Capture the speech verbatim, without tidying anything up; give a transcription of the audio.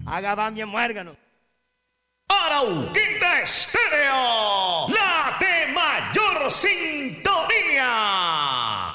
Haga va mi muérgano. Arauquita Estéreo, la de mayor sintonía.